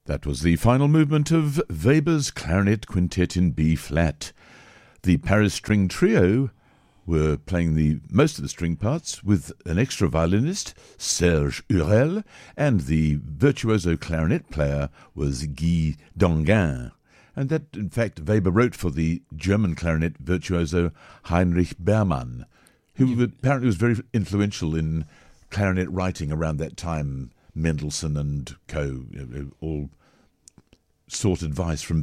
That was the final movement of Weber's Clarinet Quintet in B-flat. The Paris String Trio were playing most of the string parts with an extra violinist, Serge Hurel, and the virtuoso clarinet player was Guy Danguin. And that, in fact, Weber wrote for the German clarinet virtuoso Heinrich Berman, who apparently was very influential in clarinet writing around that time. Mendelssohn and co. All sought advice from